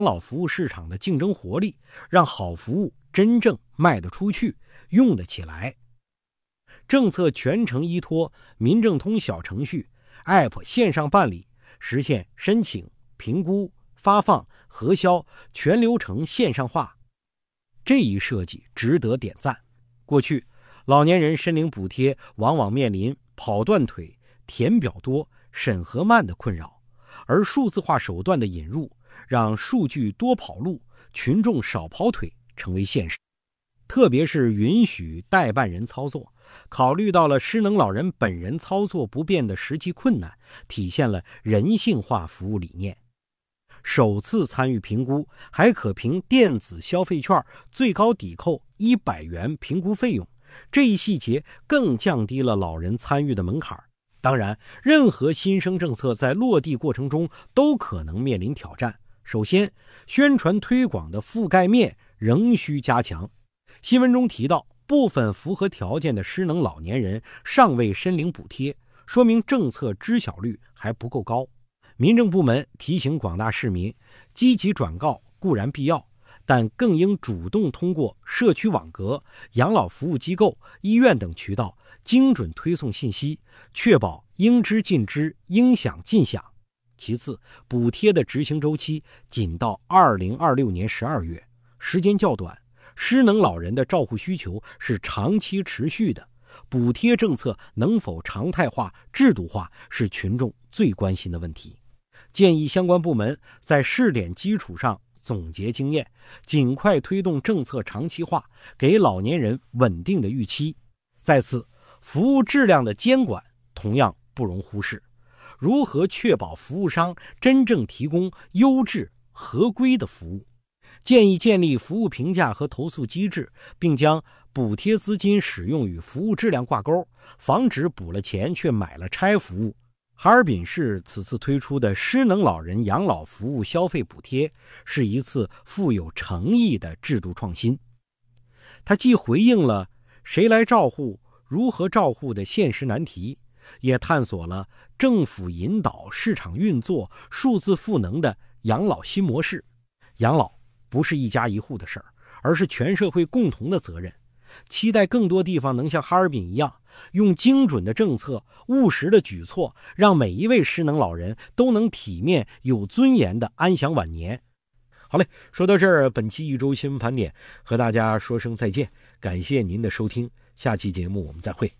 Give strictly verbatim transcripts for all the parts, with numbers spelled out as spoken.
老服务市场的竞争活力，让好服务真正卖得出去，用得起来。政策全程依托民政通小程序 App 线上办理，实现申请、评估、发放、核销全流程线上化。这一设计值得点赞。过去老年人申领补贴往往面临跑断腿、填表多、审核慢的困扰，而数字化手段的引入，让数据多跑路，群众少跑腿成为现实。特别是允许代办人操作，考虑到了失能老人本人操作不便的实际困难，体现了人性化服务理念。首次参与评估还可凭电子消费券最高抵扣一百元评估费用，这一细节更降低了老人参与的门槛。当然，任何新生政策在落地过程中都可能面临挑战。首先，宣传推广的覆盖面仍需加强。新闻中提到，部分符合条件的失能老年人尚未申领补贴，说明政策知晓率还不够高。民政部门提醒广大市民，积极转告固然必要，但更应主动通过社区网格、养老服务机构、医院等渠道精准推送信息，确保应知尽知，应享尽享。其次，补贴的执行周期仅到二零二六年十二月，时间较短，失能老人的照护需求是长期持续的，补贴政策能否常态化、制度化是群众最关心的问题。建议相关部门在试点基础上总结经验，尽快推动政策长期化，给老年人稳定的预期。再次，服务质量的监管同样不容忽视。如何确保服务商真正提供优质合规的服务？建议建立服务评价和投诉机制，并将补贴资金使用与服务质量挂钩，防止补了钱却买了拆服务。哈尔滨市此次推出的失能老人养老服务消费补贴是一次富有诚意的制度创新。它既回应了谁来照护、如何照护的现实难题，也探索了政府引导市场运作、数字赋能的养老新模式。养老不是一家一户的事儿，而是全社会共同的责任。期待更多地方能像哈尔滨一样，用精准的政策、务实的举措，让每一位失能老人都能体面有尊严的安享晚年。好嘞，说到这儿，本期一周新闻盘点和大家说声再见，感谢您的收听，下期节目我们再会。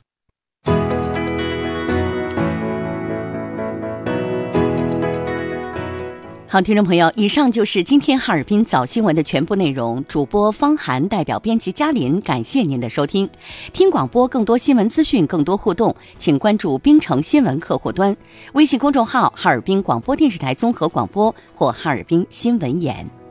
好，听众朋友，以上就是今天哈尔滨早新闻的全部内容。主播方涵代表编辑嘉林，感谢您的收听。听广播更多新闻资讯，更多互动，请关注冰城新闻客户端、微信公众号哈尔滨广播电视台综合广播或哈尔滨新闻眼。